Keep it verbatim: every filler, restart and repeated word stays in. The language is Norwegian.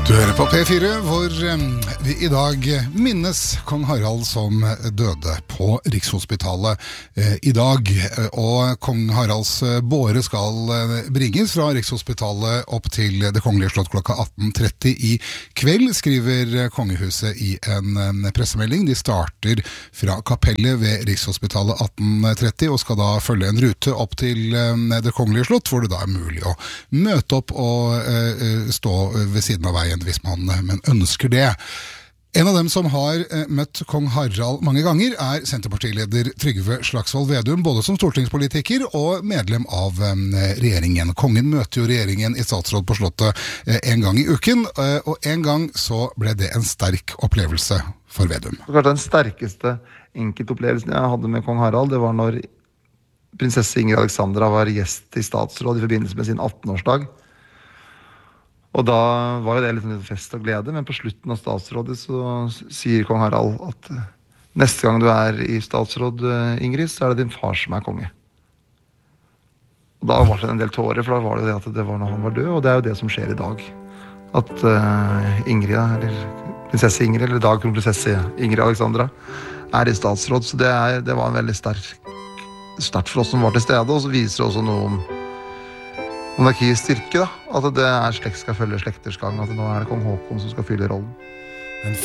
Du hører på P fire, hvor vi i dag minnes kong Harald som døde på Rikshospitalet i dag. Og kong Haralds båre skal bringes fra Rikshospitalet opp til Det Kongelige Slott klokka atten tretti i kveld, skriver kongehuset i en pressemelding. De starter fra kapellet ved Rikshospitalet atten tretti og skal da følge en rute opp til Det Kongelige Slott, hvor det da er mulig å møte opp og stå ved siden av veien hvis man men ønsker det. En av dem som har eh, møtt kong Harald mange ganger er Senterpartileder Trygve Slagsvold Vedum, både som stortingspolitiker og medlem av eh, regjeringen. Kongen møter jo regjeringen i statsråd på Slottet eh, en gang i uken, eh, og en gang så ble det en sterk opplevelse for Vedum. Den sterkeste enkeltopplevelsen jeg hadde med kong Harald, det var når prinsesse Ingrid Alexandra var gjest i statsråd i forbindelse med sin atten-årsdag. Og da var jo det litt fest og glede, men på slutten av statsrådet så sier kong Harald at neste gang du er i statsråd, Ingrid, så er det din far som er konge. Og da var det en del tårer, for da var det det at det var når han var død, og det er jo det som skjer i dag. At uh, Ingrid, eller prinsesse Ingrid, eller dag kronprinsesse Ingrid Alexandra, er i statsråd, så det, er, det var en veldig sterk start for oss som var til stede, og så viser det også noe om monarkiets styrke, da. At det er slekt skal følge slekters gang, at nå er det kong Håkon som skal fylle rollen.